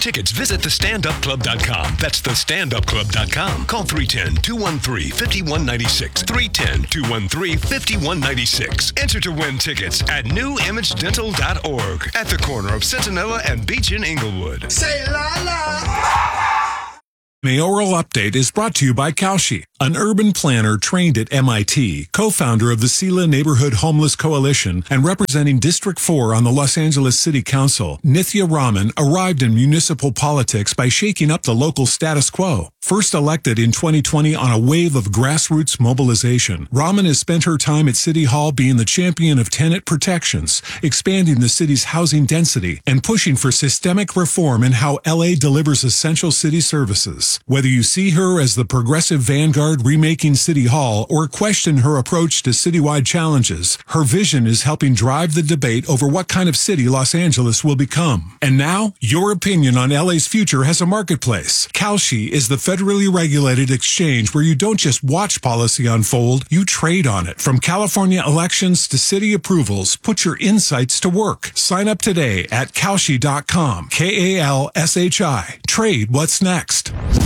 tickets, visit thestandupclub.com. That's thestandupclub.com. Call 310-213-5196. 310-213-5196. Enter to win tickets at newimagedental.org at the corner of Centinela and Beach in Inglewood. Say la la. Mayoral Update is brought to you by Kalshi, an urban planner trained at MIT, co-founder of the Sela Neighborhood Homeless Coalition, and representing District 4 on the Los Angeles City Council. Nithya Raman arrived in municipal politics by shaking up the local status quo. First elected in 2020 on a wave of grassroots mobilization, Raman has spent her time at City Hall being the champion of tenant protections, expanding the city's housing density, and pushing for systemic reform in how LA delivers essential city services. Whether you see her as the progressive vanguard remaking City Hall or question her approach to citywide challenges, her vision is helping drive the debate over what kind of city Los Angeles will become. And now, your opinion on LA's future has a marketplace. Kalshi is the federally regulated exchange where you don't just watch policy unfold, you trade on it. From California elections to city approvals, put your insights to work. Sign up today at Kalshi.com. Kalshi. Trade what's next.